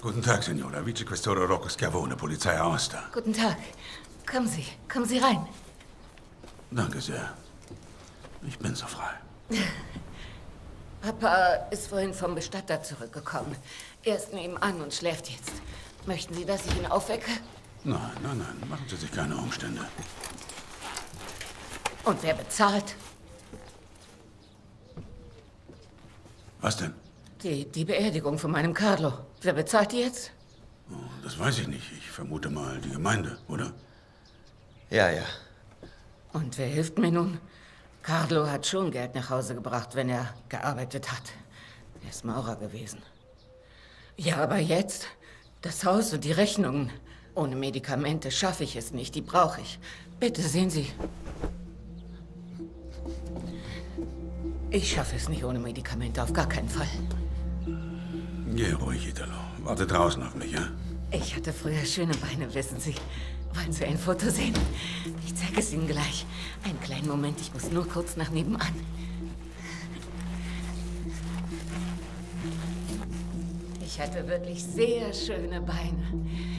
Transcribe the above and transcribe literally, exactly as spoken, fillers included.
Guten Tag, Signora. Vicequestore Rocco Schiavone, Polizei Aosta. Guten Tag. Kommen Sie, kommen Sie rein. Danke sehr. Ich bin so frei. Papa ist vorhin vom Bestatter zurückgekommen. Er ist nebenan und schläft jetzt. Möchten Sie, dass ich ihn aufwecke? Nein, nein, nein. Machen Sie sich keine Umstände. Und wer bezahlt? Was denn? Die, die Beerdigung von meinem Carlo. Wer bezahlt die jetzt? Oh, das weiß ich nicht. Ich vermute mal die Gemeinde, oder? Ja, ja. Und wer hilft mir nun? Carlo hat schon Geld nach Hause gebracht, wenn er gearbeitet hat. Er ist Maurer gewesen. Ja, aber jetzt? Das Haus und die Rechnungen. Ohne Medikamente schaffe ich es nicht. Die brauche ich. Bitte, sehen Sie. Ich schaffe es nicht ohne Medikamente, auf gar keinen Fall. Geh ruhig, Italo. Warte draußen auf mich, ja? Ich hatte früher schöne Beine, wissen Sie. Wollen Sie ein Foto sehen? Ich zeige es Ihnen gleich. Einen kleinen Moment, ich muss nur kurz nach nebenan. Ich hatte wirklich sehr schöne Beine.